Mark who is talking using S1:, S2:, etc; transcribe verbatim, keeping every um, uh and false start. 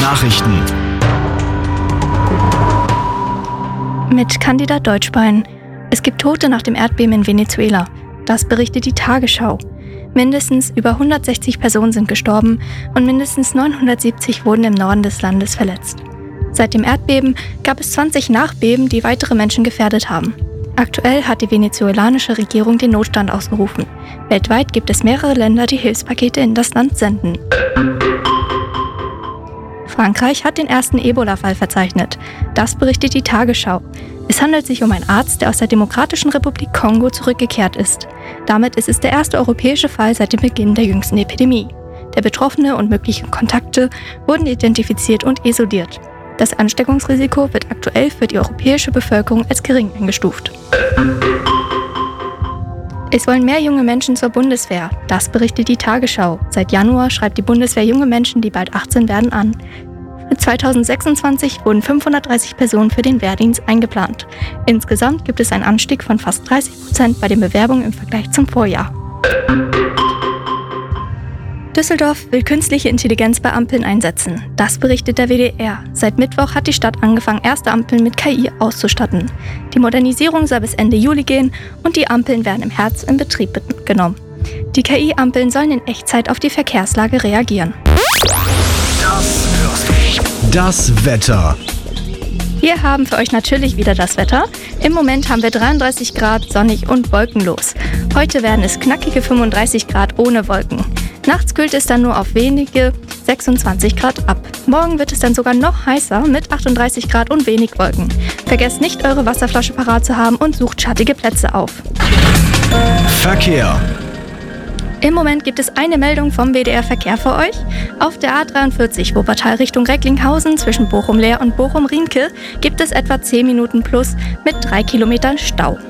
S1: Nachrichten.
S2: Mit Candida Deutschbein. Es gibt Tote nach dem Erdbeben in Venezuela. Das berichtet die Tagesschau. Mindestens über hundertsechzig Personen sind gestorben und mindestens neunhundertsiebzig wurden im Norden des Landes verletzt. Seit dem Erdbeben gab es zwanzig Nachbeben, die weitere Menschen gefährdet haben. Aktuell hat die venezuelanische Regierung den Notstand ausgerufen. Weltweit gibt es mehrere Länder, die Hilfspakete in das Land senden. Frankreich hat den ersten Ebola-Fall verzeichnet. Das berichtet die Tagesschau. Es handelt sich um einen Arzt, der aus der Demokratischen Republik Kongo zurückgekehrt ist. Damit ist es der erste europäische Fall seit dem Beginn der jüngsten Epidemie. Der Betroffene und mögliche Kontakte wurden identifiziert und isoliert. Das Ansteckungsrisiko wird aktuell für die europäische Bevölkerung als gering eingestuft. Es wollen mehr junge Menschen zur Bundeswehr. Das berichtet die Tagesschau. Seit Januar schreibt die Bundeswehr junge Menschen, die bald achtzehn werden, an. Für zweitausendsechsundzwanzig wurden fünfhundertdreißig Personen für den Wehrdienst eingeplant. Insgesamt gibt es einen Anstieg von fast dreißig Prozent bei den Bewerbungen im Vergleich zum Vorjahr. Düsseldorf will künstliche Intelligenz bei Ampeln einsetzen. Das berichtet der W D R. Seit Mittwoch hat die Stadt angefangen, erste Ampeln mit K I auszustatten. Die Modernisierung soll bis Ende Juli gehen und die Ampeln werden im Herbst in Betrieb genommen. Die K I-Ampeln sollen in Echtzeit auf die Verkehrslage reagieren.
S1: Das hörst du. Das Wetter.
S2: Wir haben für euch natürlich wieder das Wetter. Im Moment haben wir dreiunddreißig Grad, sonnig und wolkenlos. Heute werden es knackige fünfunddreißig Grad ohne Wolken. Nachts kühlt es dann nur auf wenige sechsundzwanzig Grad ab. Morgen wird es dann sogar noch heißer mit achtunddreißig Grad und wenig Wolken. Vergesst nicht, eure Wasserflasche parat zu haben und sucht schattige Plätze auf.
S1: Verkehr.
S2: Im Moment gibt es eine Meldung vom W D R Verkehr für euch. Auf der A dreiundvierzig Wuppertal Richtung Recklinghausen zwischen Bochum-Leer und Bochum-Rienke gibt es etwa zehn Minuten plus mit drei Kilometern Stau.